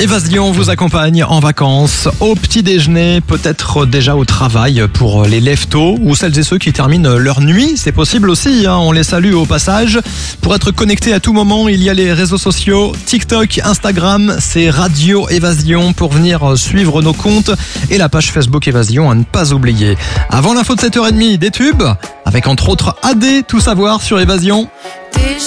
Évasion vous accompagne en vacances, au petit déjeuner, peut-être déjà au travail pour les lève-tôt ou celles et ceux qui terminent leur nuit. C'est possible aussi, on les salue au passage. Pour être connecté à tout moment, il y a les réseaux sociaux, TikTok, Instagram, c'est Radio Évasion pour venir suivre nos comptes et la page Facebook Évasion à ne pas oublier. Avant l'info de 7h30, des tubes, avec entre autres AD, tout savoir sur Évasion.